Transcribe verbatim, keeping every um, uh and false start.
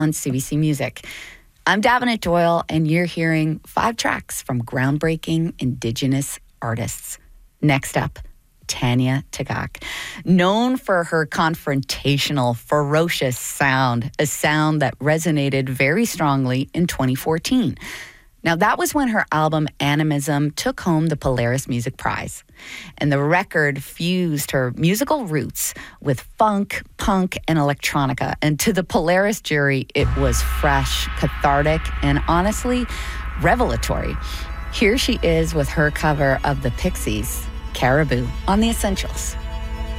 on C B C Music. I'm Davenant Doyle, and you're hearing five tracks from groundbreaking Indigenous artists. Next up, Tanya Tagaq, known for her confrontational, ferocious sound, a sound that resonated very strongly in twenty fourteen. Now, that was when her album Animism took home the Polaris Music Prize. And the record fused her musical roots with funk, punk, and electronica. And to the Polaris jury, it was fresh, cathartic, and honestly, revelatory. Here she is with her cover of the Pixies, Caribou, on The Essentials.